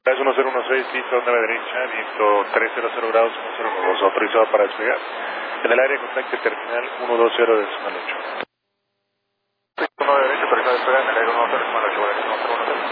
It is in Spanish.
Es 1016, viento 9 derecha, viento 300 grados, 1012, autorizado para despegar. En el área contacte terminal 120 decimal 8. 9 derecha, autorizado a despegar en el área 120 decimal 8.